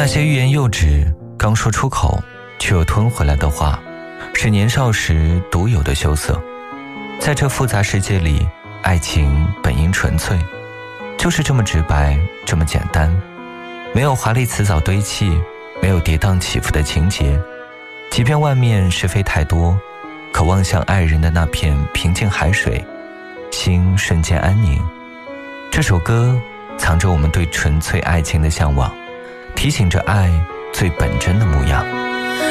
些欲言又止，刚说出口却又吞回来的话，是年少时独有的羞涩。在这复杂世界里，爱情本应纯粹，就是这么直白，这么简单，没有华丽辞藻堆砌，没有跌宕起伏的情节。即便外面是非太多，可望向爱人的那片平静海水，心瞬间安宁。这首歌藏着我们对纯粹爱情的向往，提醒着爱最本真的模样。